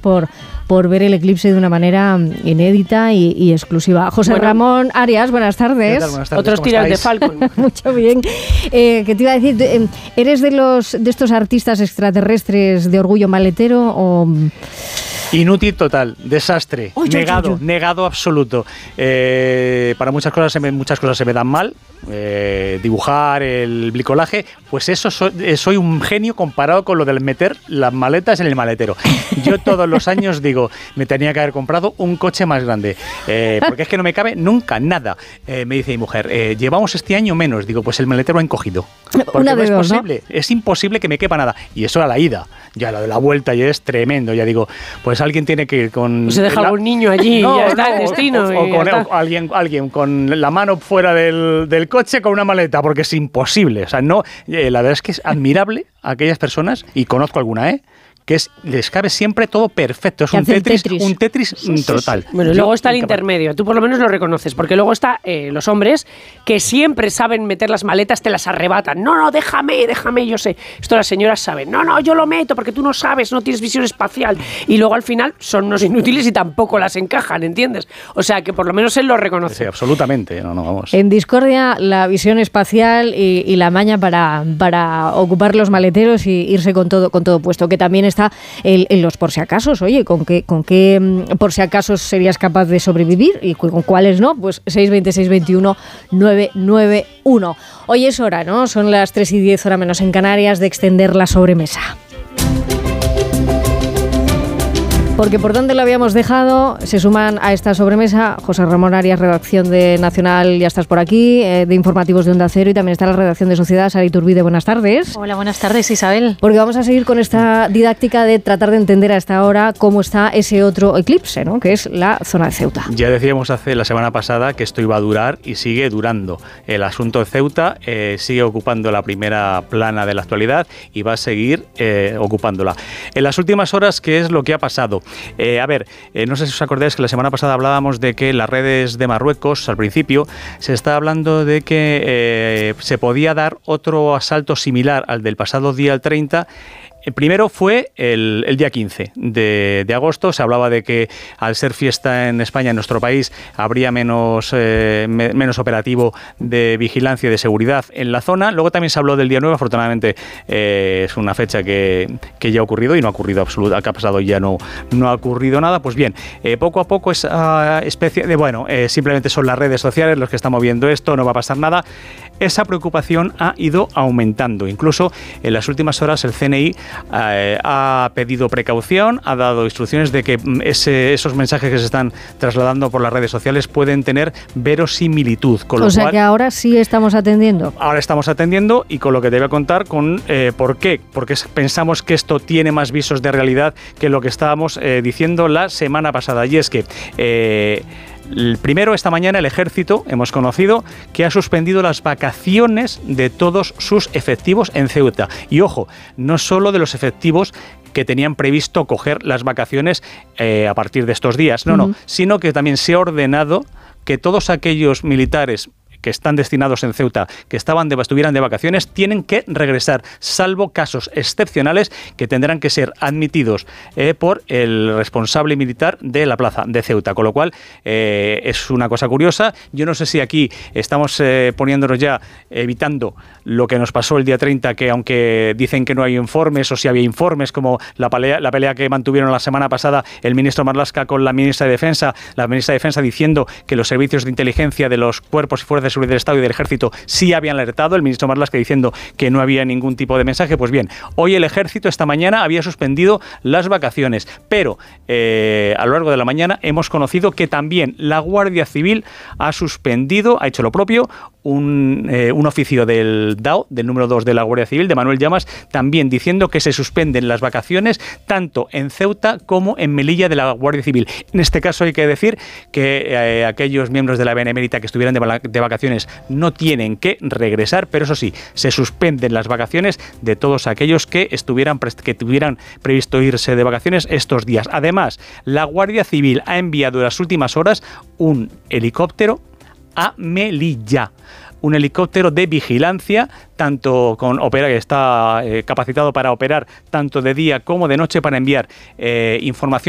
por ver el eclipse de una manera inédita y exclusiva. José Ramón Arias, buenas tardes. Buenas tardes. Otros tiras de Falcon. Mucho bien. ¿Qué te iba a decir? ¿Eres de estos artistas extraterrestres de orgullo maletero o...? Inútil total, desastre, negado absoluto. Para muchas cosas se me dan mal. Dibujar, el bricolaje, pues eso soy un genio comparado con lo del meter las maletas en el maletero. Yo todos los años digo, me tenía que haber comprado un coche más grande, porque es que no me cabe nunca nada. Me dice mi mujer, llevamos este año menos. Digo, pues el maletero ha encogido. Porque no es posible, ¿no? Es imposible que me quepa nada. Y eso a la ida, ya lo de la vuelta ya es tremendo. Ya digo, pues alguien tiene que ir con... Pues se deja un niño allí, ya está el destino. O alguien con la mano fuera del coche con una maleta, porque es imposible. O sea, no, la verdad es que es admirable a aquellas personas, y conozco alguna, que les cabe siempre todo perfecto. Es un Tetris total. Bueno, luego está el intermedio. Tú por lo menos lo reconoces, porque luego está los hombres que siempre saben meter las maletas, te las arrebatan. No, déjame, yo sé. Esto las señoras saben. No, yo lo meto porque tú no sabes, no tienes visión espacial. Y luego al final son unos inútiles y tampoco las encajan, ¿entiendes? O sea, que por lo menos él lo reconoce. Sí, absolutamente. No, vamos. En discordia, la visión espacial y la maña para ocupar los maleteros y irse con todo puesto, que también está en los por si acasos. Oye, ¿con qué por si acasos serías capaz de sobrevivir y con cuáles no? Pues 620-621-991. Hoy es hora, ¿no? Son las 3:10, hora menos en Canarias, de extender la sobremesa. Porque por donde lo habíamos dejado, se suman a esta sobremesa José Ramón Arias, redacción de Nacional, ya estás por aquí, de Informativos de Onda Cero, y también está la redacción de Sociedad, Sara Iturbide, buenas tardes. Hola, buenas tardes, Isabel. Porque vamos a seguir con esta didáctica de tratar de entender a esta hora cómo está ese otro eclipse, ¿no? Que es la zona de Ceuta. Ya decíamos la semana pasada que esto iba a durar y sigue durando. El asunto de Ceuta sigue ocupando la primera plana de la actualidad y va a seguir ocupándola. En las últimas horas, ¿qué es lo que ha pasado? No sé si os acordáis que la semana pasada hablábamos de que en las redes de Marruecos, al principio, se está hablando de que se podía dar otro asalto similar al del pasado día 30. Primero fue el día 15 de agosto. Se hablaba de que al ser fiesta en España, en nuestro país, habría menos operativo de vigilancia y de seguridad en la zona. Luego también se habló del día 9. Afortunadamente es una fecha que ya ha ocurrido y no ha ocurrido absolutamente. ¿Qué ha pasado? Ya no ha ocurrido nada. Pues bien, poco a poco esa especie de, simplemente son las redes sociales los que están moviendo esto, no va a pasar nada. Esa preocupación ha ido aumentando. Incluso en las últimas horas el CNI ha pedido precaución, ha dado instrucciones de que esos mensajes que se están trasladando por las redes sociales pueden tener verosimilitud. O sea que ahora sí estamos atendiendo. Ahora estamos atendiendo, y con lo que te voy a contar por qué. Porque pensamos que esto tiene más visos de realidad que lo que estábamos diciendo la semana pasada. Y es que primero, esta mañana el Ejército, hemos conocido que ha suspendido las vacaciones de todos sus efectivos en Ceuta. Y ojo, no solo de los efectivos que tenían previsto coger las vacaciones a partir de estos días, sino que también se ha ordenado que todos aquellos militares que están destinados en Ceuta, que estuvieran de vacaciones, tienen que regresar, salvo casos excepcionales que tendrán que ser admitidos por el responsable militar de la plaza de Ceuta. Con lo cual, es una cosa curiosa. Yo no sé si aquí estamos poniéndonos ya, evitando lo que nos pasó el día 30, que aunque dicen que no hay informes, o si había informes, como la pelea que mantuvieron la semana pasada el ministro Marlaska con la ministra de Defensa, diciendo que los servicios de inteligencia de los cuerpos y fuerzas de seguridad del Estado y del Ejército sí habían alertado, el ministro Marlaska diciendo que no había ningún tipo de mensaje. Pues bien, hoy el Ejército esta mañana había suspendido las vacaciones, pero a lo largo de la mañana hemos conocido que también la Guardia Civil ha hecho lo propio. Un oficio del DAO, del número 2 de la Guardia Civil, de Manuel Llamas, también diciendo que se suspenden las vacaciones tanto en Ceuta como en Melilla de la Guardia Civil. En este caso hay que decir que aquellos miembros de la Benemérita que estuvieran de vacaciones no tienen que regresar, pero eso sí, se suspenden las vacaciones de todos aquellos que tuvieran previsto irse de vacaciones estos días. Además, la Guardia Civil ha enviado en las últimas horas un helicóptero a Melilla. Un helicóptero de vigilancia, que está capacitado para operar tanto de día como de noche, para enviar información